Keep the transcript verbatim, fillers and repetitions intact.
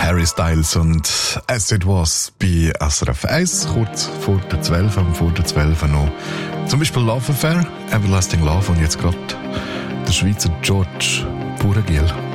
Harry Styles und As It Was bei S R F eins, kurz vor der zwölf, vor der zwölf noch. Zum Beispiel Love Affair, Everlasting Love und jetzt gerade der Schweizer George Buregil.